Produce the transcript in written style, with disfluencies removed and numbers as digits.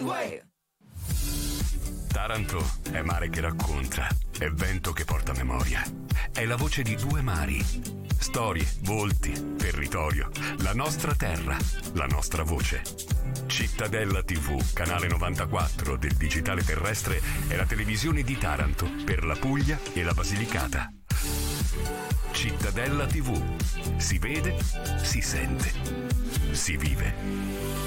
way. Taranto è mare che racconta, è vento che porta memoria, è la voce di due mari, storie, volti, territorio, la nostra terra, la nostra voce. Cittadella TV, canale 94 del digitale terrestre, è la televisione di Taranto per la Puglia e la Basilicata. Cittadella TV, si vede, si sente, si vive.